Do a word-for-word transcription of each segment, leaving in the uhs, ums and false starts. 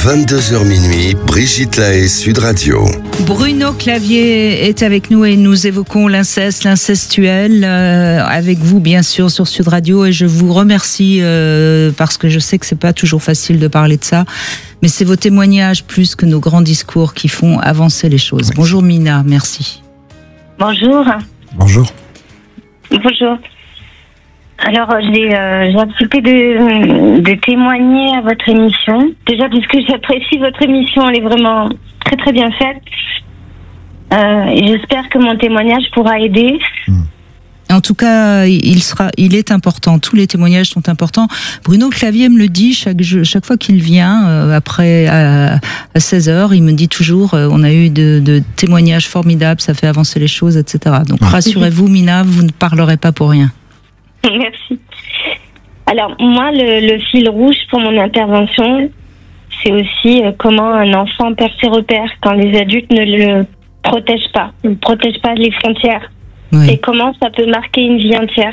vingt-deux heures minuit, Brigitte Lahaie, Sud Radio. Bruno Clavier est avec nous et nous évoquons l'inceste, l'incestuel, euh, avec vous bien sûr sur Sud Radio, et je vous remercie euh, parce que je sais que c'est pas toujours facile de parler de ça, mais c'est vos témoignages plus que nos grands discours qui font avancer les choses. Oui. Bonjour Mina, merci. Bonjour. Bonjour. Bonjour. Alors, j'ai, euh, j'ai accepté de, de témoigner à votre émission. Déjà, parce que j'apprécie votre émission, elle est vraiment très très bien faite. Euh, et j'espère que mon témoignage pourra aider. En tout cas, il sera, il est important. Tous les témoignages sont importants. Bruno Clavier me le dit chaque, chaque fois qu'il vient, euh, après à, à seize heures, il me dit toujours euh, on a eu de, de témoignages formidables, ça fait avancer les choses, et cetera. Donc ah. rassurez-vous, Mina, vous ne parlerez pas pour rien. Merci. Alors, moi, le, le fil rouge pour mon intervention, c'est aussi euh, comment un enfant perd ses repères quand les adultes ne le protègent pas, ne protègent pas les frontières. Oui. Et comment ça peut marquer une vie entière.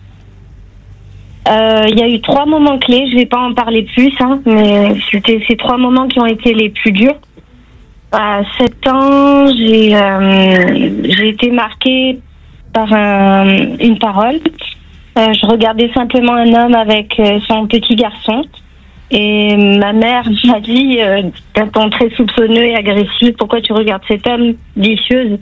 Il euh, y a eu trois moments clés, je ne vais pas en parler plus, hein, mais c'était ces trois moments qui ont été les plus durs. À sept ans, j'ai, euh, j'ai été marquée par un, une parole. Euh, je regardais simplement un homme avec euh, son petit garçon. Et ma mère m'a dit, euh, d'un ton très soupçonneux et agressif, pourquoi tu regardes cet homme, vicieuse.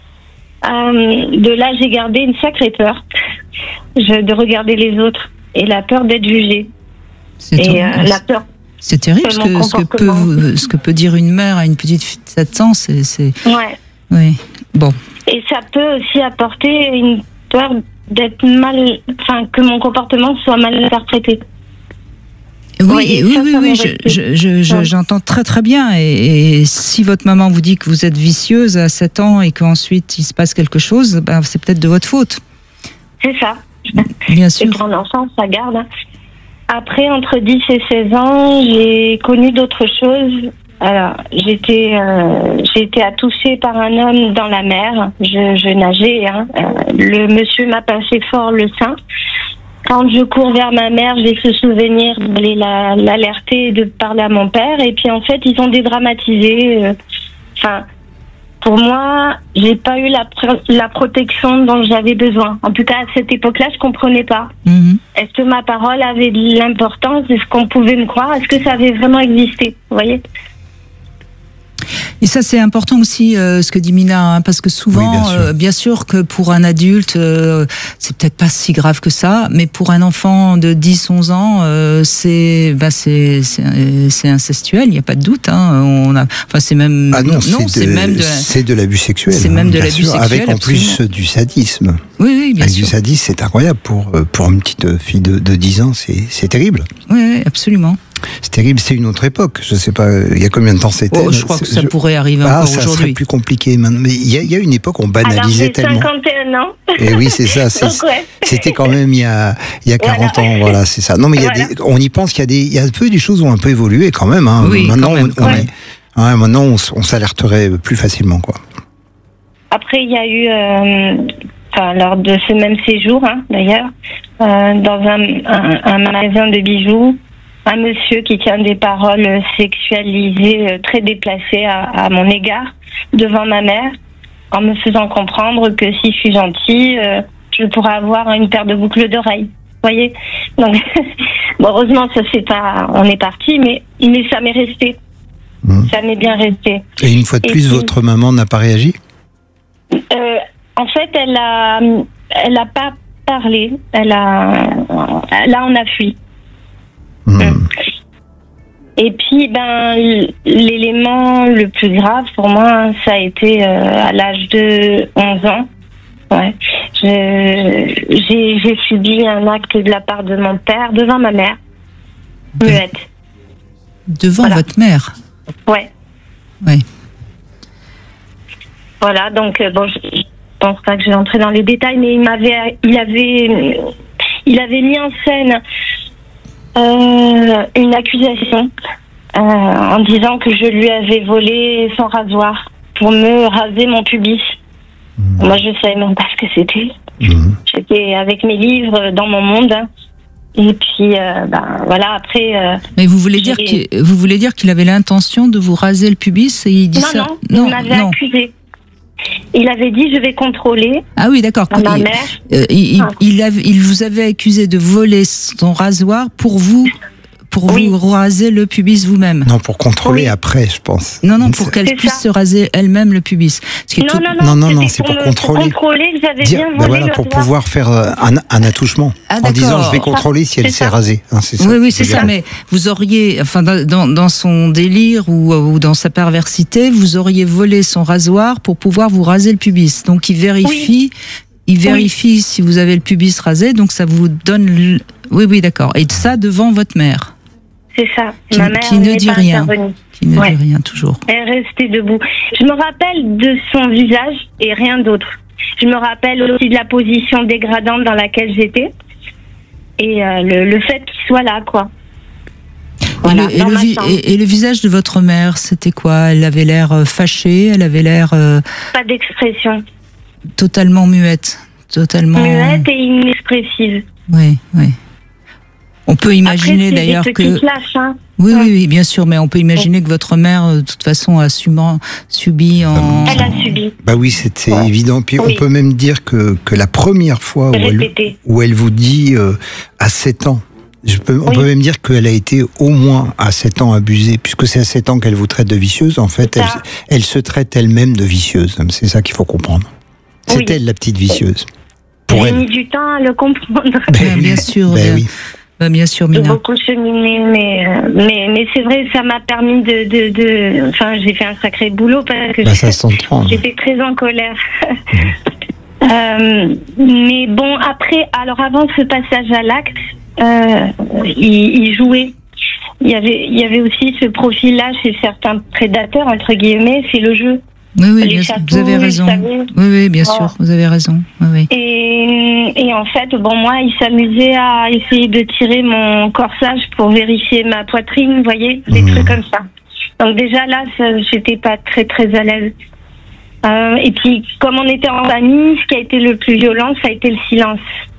Euh, de là, j'ai gardé une sacrée peur je, de regarder les autres et la peur d'être jugée. C'est, et, euh, la peur c'est terrible ce que, ce, que peut, ce que peut dire une mère à une petite fille de sept ans. C'est, c'est... Ouais. Oui. Bon. Et ça peut aussi apporter une peur d'être mal, enfin que mon comportement soit mal interprété. Oui, oui, oui, ça, oui, ça oui je, je, je, je, ouais. j'entends très très bien. Et, et si votre maman vous dit que vous êtes vicieuse à sept ans et qu'ensuite il se passe quelque chose, ben c'est peut-être de votre faute. C'est ça. Bien sûr. Et pour l'enfant, ça garde. Après, entre dix et seize ans, j'ai connu d'autres choses. Alors, j'étais, euh, j'ai été attouchée par un homme dans la mer. Je, je nageais. Hein. Euh, le monsieur m'a passé fort le sein. Quand je cours vers ma mère, j'ai ce souvenir d'aller la, l'alerter et de parler à mon père. Et puis en fait, ils ont dédramatisé. Euh, enfin, pour moi, j'ai pas eu la, la protection dont j'avais besoin. En tout cas, à cette époque-là, je comprenais pas. Mm-hmm. Est-ce que ma parole avait de l'importance? Est-ce qu'on pouvait me croire? Est-ce que ça avait vraiment existé? Vous voyez? Et ça, c'est important aussi, euh, ce que dit Mina, hein, parce que souvent, oui, bien, sûr. Euh, bien sûr que pour un adulte, euh, c'est peut-être pas si grave que ça, mais pour un enfant de dix onze ans, euh, c'est, bah, c'est, c'est, c'est incestuel, il n'y a pas de doute. Hein, on a, enfin, c'est même, ah non, non c'est, c'est de, même de, c'est de l'abus sexuel. C'est même de l'abus sûr, sexuel. Avec en plus du sadisme. Oui, oui, bien avec sûr. Du sadisme, c'est incroyable pour pour une petite fille de, de dix ans, c'est c'est terrible. Oui, oui, absolument. C'est terrible, c'est une autre époque. Je sais pas, il y a combien de temps c'était? Oh, je crois que ça je... pourrait arriver ah, encore ça aujourd'hui. Ça serait plus compliqué maintenant. Mais il y, y a une époque, on banalisait Alors, tellement. cinquante et un ans. Et oui, c'est ça. C'est, Donc, ouais. C'était quand même il y a, il y a quarante voilà. ans. Voilà, c'est ça. Non, mais il y a voilà. des, on y pense qu'il y a des, il y a un peu des choses qui ont un peu évolué quand même. Hein. Oui, maintenant, quand même. on, on ouais. est, hein, maintenant, on, on s'alerterait plus facilement, quoi. Après, il y a eu, euh, enfin, lors de ce même séjour, hein, d'ailleurs, euh, dans un, un, un magasin de bijoux, un monsieur qui tient des paroles sexualisées euh, très déplacées à, à mon égard devant ma mère, en me faisant comprendre que si je suis gentille, euh, je pourrais avoir une paire de boucles d'oreilles. Vous voyez? Donc, bon, heureusement, ça c'est pas, on est parti, mais, mais ça m'est resté. Mmh. Ça m'est bien resté. Et une fois de Et plus, puis, votre maman n'a pas réagi? euh, En fait, elle a, elle a pas parlé. Elle a, là, on a fui. Mmh. Et puis, ben, l'élément le plus grave pour moi, ça a été euh, à l'âge de onze ans. Ouais. Je, j'ai, j'ai subi un acte de la part de mon père devant ma mère, muette. Devant voilà. votre mère? Ouais. Ouais. Voilà, donc, euh, bon, je, je pense pas que je vais entrer dans les détails, mais il m'avait, il avait, il avait mis en scène Euh, une accusation euh, en disant que je lui avais volé son rasoir pour me raser mon pubis. Mmh. Moi, je savais même pas ce que c'était. Mmh. J'étais avec mes livres dans mon monde. Et puis, euh, ben voilà, après. Euh, Mais vous voulez dire qu'il, vous voulez dire qu'il avait l'intention de vous raser le pubis et il dit non, ça non, non, il m'avait non. accusé. Il avait dit je vais contrôler. Ah oui, d'accord. Ma il, mère. Euh, il, ah. il, avait, il vous avait accusé de voler son rasoir pour vous. Pour oui. vous raser le pubis vous-même. Non, pour contrôler oui. après, je pense. Non, non, pour qu'elle puisse ça. se raser elle-même le pubis. Non, tout... non, non, non, non, non, c'est pour, pour contrôler. Pour contrôler que j'avais Dire, bien volé ben voilà, le pour rasoir. pouvoir faire un, un attouchement. Ah, en disant, je vais contrôler si elle s'est rasée. Hein, c'est ça. Oui, oui, c'est ça. ça. Mais vous auriez, enfin, dans, dans son délire ou, ou dans sa perversité, vous auriez volé son rasoir pour pouvoir vous raser le pubis. Donc, il vérifie. Oui. Il vérifie oui. si vous avez le pubis rasé. Donc, ça vous donne. Le... Oui, oui, d'accord. Et ça devant votre mère. C'est ça. Qui, Ma mère qui ne dit rien. Intervenue. Qui ne ouais. dit rien toujours. Elle est restée debout. Je me rappelle de son visage et rien d'autre. Je me rappelle aussi de la position dégradante dans laquelle j'étais et euh, le, le fait qu'il soit là, quoi. Voilà, et, le, et, le vi- et, et le visage de votre mère, c'était quoi? Elle avait l'air fâchée, elle avait l'air euh, pas d'expression. Totalement muette, totalement muette et inexpressive. Oui, oui. On peut imaginer Après, d'ailleurs que. Lâches, hein. Oui, oui, oui, bien sûr, mais on peut imaginer oui. que votre mère, de toute façon, a subi, subi en. Elle a subi. Bah oui, c'était ouais. évident. Puis oui. on peut même dire que, que la première fois où elle, où elle vous dit euh, à sept ans, je peux, on oui. peut même dire qu'elle a été au moins à sept ans abusée, puisque c'est à sept ans qu'elle vous traite de vicieuse. En fait, elle, elle se traite elle-même de vicieuse. C'est ça qu'il faut comprendre. C'est oui. elle la petite vicieuse. J'ai mis du temps à le comprendre. Ben, bien sûr. Ben bien. oui. Bah bien sûr, Mina. J'ai beaucoup cheminé, mais, mais, mais c'est vrai, ça m'a permis de, de, de... Enfin, j'ai fait un sacré boulot parce que bah, ça s'entend. J'étais très en colère. Mmh. euh, mais bon, après, alors avant ce passage à l'acte, euh, il, il jouait. Il y avait, il y avait aussi ce profil-là chez certains prédateurs, entre guillemets, c'est le jeu. Oui, oui, bien sûr, vous avez raison. Oui, oui, bien sûr, vous avez raison. Oui, oui. Et, et en fait, bon, moi, il s'amusait à essayer de tirer mon corsage pour vérifier ma poitrine, vous voyez, des mmh. trucs comme ça. Donc déjà là, ça, j'étais pas très très à l'aise. Euh, et puis, comme on était en famille, ce qui a été le plus violent, ça a été le silence.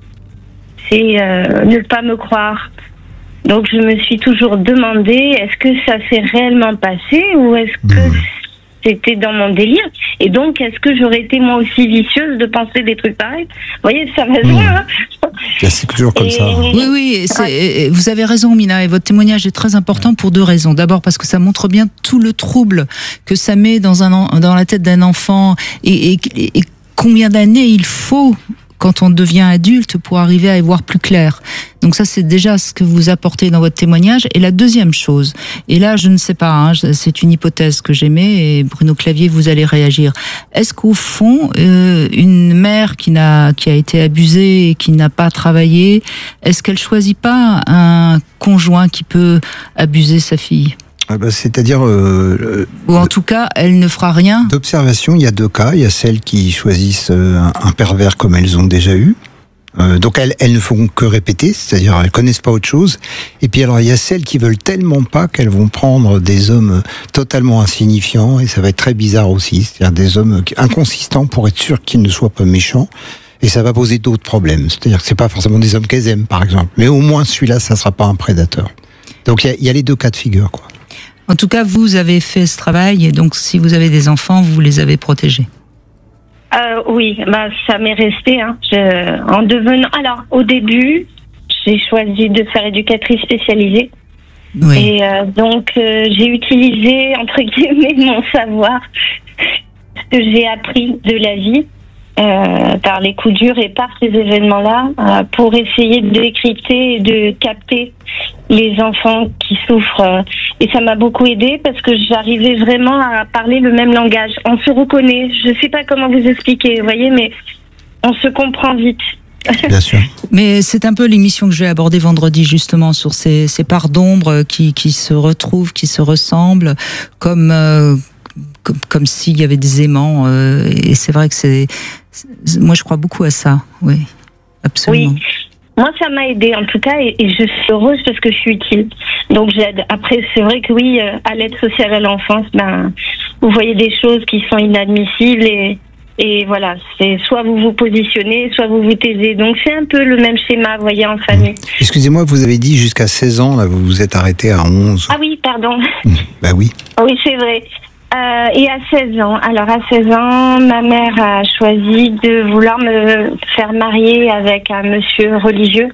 C'est euh, ne pas me croire. Donc je me suis toujours demandé, est-ce que ça s'est réellement passé ou est-ce que mmh. c'était dans mon délire? Et donc, est-ce que j'aurais été moi aussi vicieuse de penser des trucs pareils? Vous voyez, ça va jouer, hein. C'est toujours comme et... ça. Oui, oui, c'est, vous avez raison, Mina, et votre témoignage est très important pour deux raisons. D'abord, parce que ça montre bien tout le trouble que ça met dans, un, dans la tête d'un enfant et, et, et combien d'années il faut quand on devient adulte pour arriver à y voir plus clair. Donc ça, c'est déjà ce que vous apportez dans votre témoignage. Et la deuxième chose, et là, je ne sais pas, hein, c'est une hypothèse que j'émets, et Bruno Clavier, vous allez réagir. Est-ce qu'au fond, euh, une mère qui n'a, qui a été abusée et qui n'a pas travaillé, est-ce qu'elle choisit pas un conjoint qui peut abuser sa fille ? Ah bah, c'est-à-dire... Euh, Ou en tout cas, elle ne fera rien. D'observation, il y a deux cas. Il y a celles qui choisissent un, un pervers comme elles ont déjà eu. Euh, donc elles, elles ne font que répéter, c'est-à-dire elles connaissent pas autre chose. Et puis alors il y a celles qui veulent tellement pas qu'elles vont prendre des hommes totalement insignifiants, et ça va être très bizarre aussi, c'est-à-dire des hommes inconsistants pour être sûr qu'ils ne soient pas méchants. Et ça va poser d'autres problèmes. C'est-à-dire que c'est pas forcément des hommes qu'elles aiment, par exemple. Mais au moins celui-là, ça sera pas un prédateur. Donc il y a, il y a les deux cas de figure, quoi. En tout cas, vous avez fait ce travail, et donc si vous avez des enfants, vous les avez protégés. Euh, oui, bah ça m'est resté. Hein. Je, en devenant, alors au début, j'ai choisi de faire éducatrice spécialisée. Oui. Et euh, donc euh, j'ai utilisé entre guillemets mon savoir, ce que j'ai appris de la vie euh, par les coups durs et par ces événements-là, euh, pour essayer de décrypter et de capter les enfants qui souffrent. Et ça m'a beaucoup aidée parce que j'arrivais vraiment à parler le même langage. On se reconnaît. Je ne sais pas comment vous expliquer, vous voyez, mais on se comprend vite. Bien sûr. Mais c'est un peu l'émission que je vais aborder vendredi, justement, sur ces, ces parts d'ombre qui, qui se retrouvent, qui se ressemblent, comme, euh, comme, comme s'il y avait des aimants. Euh, et c'est vrai que c'est, c'est... Moi, je crois beaucoup à ça, oui, absolument. Oui. Moi, ça m'a aidée en tout cas, et, et je suis heureuse parce que je suis utile. Donc j'aide. Après, c'est vrai que oui, à l'aide sociale à l'enfance, ben, vous voyez des choses qui sont inadmissibles et, Et voilà, c'est soit vous vous positionnez, soit vous vous taisez. Donc c'est un peu le même schéma, vous voyez, en famille. Excusez-moi, vous avez dit jusqu'à seize ans, là, vous vous êtes arrêté à onze. Ah oui, pardon. Bah oui. Oui, c'est vrai. Euh, et à seize ans, alors à seize ans, ma mère a choisi de vouloir me faire marier avec un monsieur religieux.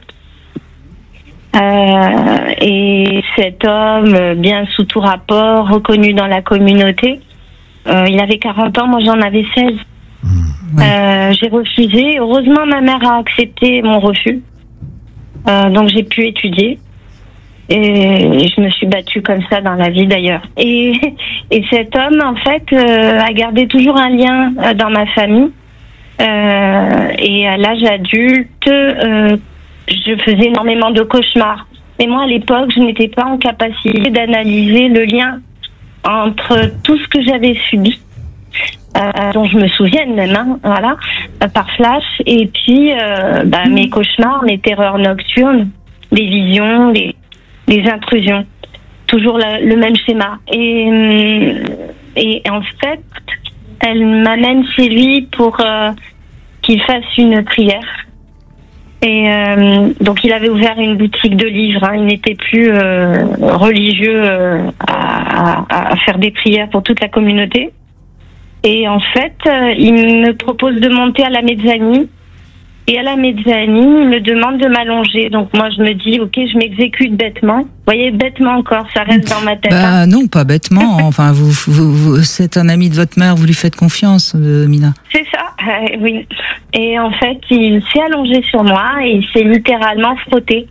Euh, et cet homme, bien sous tout rapport, reconnu dans la communauté, euh, il avait quarante ans, moi j'en avais seize. Ouais. Euh, j'ai refusé. Heureusement, ma mère a accepté mon refus. Euh, donc j'ai pu étudier. Et je me suis battue comme ça dans la vie d'ailleurs. Et, et cet homme, en fait, euh, a gardé toujours un lien euh, dans ma famille. Euh, et à l'âge adulte, euh, je faisais énormément de cauchemars. Mais moi, à l'époque, je n'étais pas en capacité d'analyser le lien entre tout ce que j'avais subi, euh, dont je me souviens même, hein, voilà, euh, par flash, et puis euh, bah, mes cauchemars, mes terreurs nocturnes, les visions, les, les intrusions, toujours la, le même schéma. Et, et en fait, elle m'amène chez lui pour euh, qu'il fasse une prière. Et euh, donc il avait ouvert une boutique de livres, hein. Il n'était plus euh, religieux euh, à, à, à faire des prières pour toute la communauté. Et en fait, euh, il me propose de monter à la mezzanine. Et à la mezzanine, il me demande de m'allonger. Donc moi, je me dis, ok, je m'exécute bêtement. Vous voyez, bêtement encore, ça reste dans ma tête. Bah hein. non, pas bêtement. Enfin, vous, vous, vous, c'est un ami de votre mère, vous lui faites confiance, euh, Mina. C'est ça, euh, oui. Et en fait, il s'est allongé sur moi et il s'est littéralement frotté.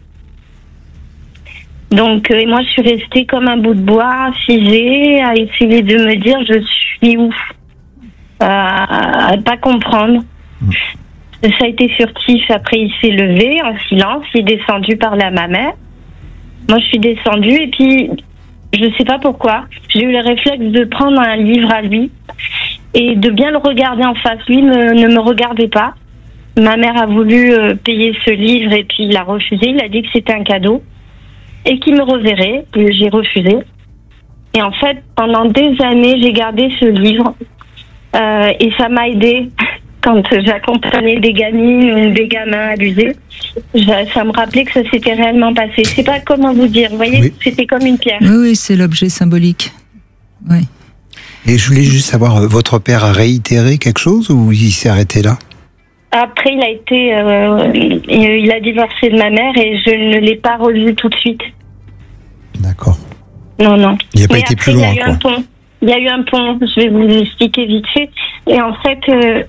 Donc, euh, moi, je suis restée comme un bout de bois, figée, à essayer de me dire, je suis où, euh, à ne pas comprendre. Mmh. Ça a été furtif. Après, il s'est levé en silence, il est descendu parler à ma mère. Moi, je suis descendue et puis, je ne sais pas pourquoi, j'ai eu le réflexe de prendre un livre à lui et de bien le regarder en face. Lui me, ne me regardait pas. Ma mère a voulu euh, payer ce livre et puis il a refusé. Il a dit que c'était un cadeau et qu'il me reverrait. Et j'ai refusé. Et en fait, pendant des années, j'ai gardé ce livre euh, et ça m'a aidée. Quand j'accompagnais des gamines ou des gamins abusés, ça me rappelait que ça s'était réellement passé. Je sais pas comment vous dire, vous voyez, oui. C'était comme une pierre. Oui, oui, c'est l'objet symbolique. Oui. Et je voulais juste savoir, votre père a réitéré quelque chose ou il s'est arrêté là? Après, il a été, euh, il a divorcé de ma mère et je ne l'ai pas revu tout de suite. D'accord. Non, non. Il n'a pas Mais été après, plus loin, il y a eu quoi. un pont. Il y a eu un pont. Je vais vous expliquer vite fait. Et en fait. Euh,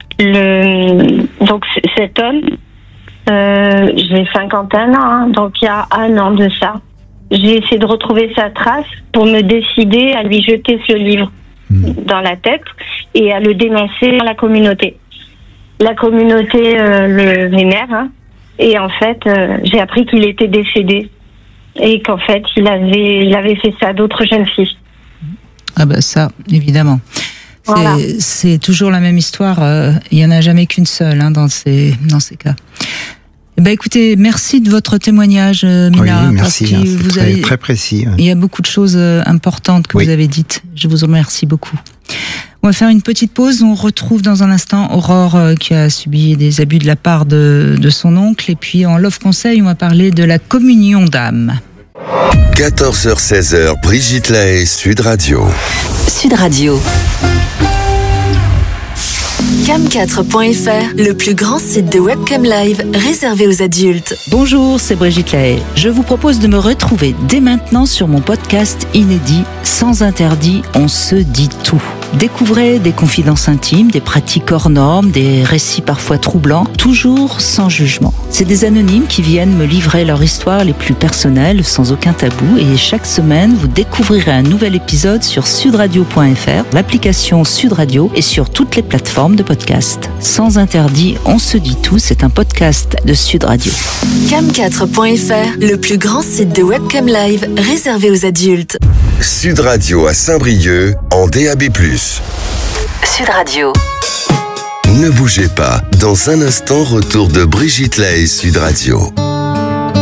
Le, donc cet homme, euh, j'ai cinquante et un ans, hein, donc il y a un an de ça, j'ai essayé de retrouver sa trace pour me décider à lui jeter ce livre mmh. dans la tête et à le dénoncer dans la communauté. La communauté euh, le vénère, hein, et en fait, euh, j'ai appris qu'il était décédé et qu'en fait, il avait, il avait fait ça à d'autres jeunes filles. Ah ben ça, évidemment. Voilà. C'est, c'est toujours la même histoire. Euh, il n'y en a jamais qu'une seule hein, dans ces dans ces cas. Eh ben, écoutez, merci de votre témoignage, euh, Mina. Oui, merci. Parce que hein, c'est vous très, avez, très précis. Il y a beaucoup de choses euh, importantes que oui. vous avez dites. Je vous en remercie beaucoup. On va faire une petite pause. On retrouve dans un instant Aurore euh, qui a subi des abus de la part de, de son oncle. Et puis en Love Conseil, on va parler de la communion d'âme. quatorze heures seize, Brigitte Lahaie, Sud Radio. Sud Radio. cam quatre point f r, le plus grand site de webcam live réservé aux adultes. Bonjour, c'est Brigitte Lahaie. Je vous propose de me retrouver dès maintenant sur mon podcast inédit Sans interdit, on se dit tout. Découvrez des confidences intimes, des pratiques hors normes, des récits parfois troublants, toujours sans jugement. C'est des anonymes qui viennent me livrer leur histoire les plus personnelles, sans aucun tabou, et chaque semaine, vous découvrirez un nouvel épisode sur sudradio point f r, l'application Sud Radio et sur toutes les plateformes de podcast. Sans interdit, on se dit tout, c'est un podcast de Sud Radio. cam quatre point f r, le plus grand site de webcam live réservé aux adultes. Sud Radio à Saint-Brieuc en D A B plus. Sud Radio. Ne bougez pas, dans un instant, retour de Brigitte Lahaie, Sud Radio.